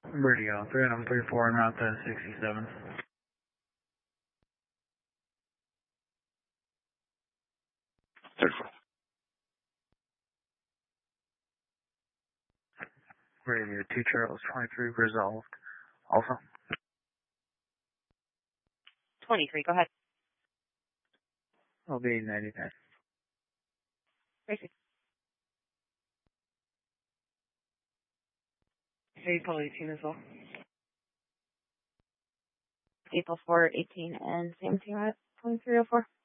Radio 3934 en route to 67. 34. Radio 2 Charles 23 resolved. Alpha. 23, go ahead. I'll be 99. Tracy. April 18 as well. April 4, 18, and same team at 2304.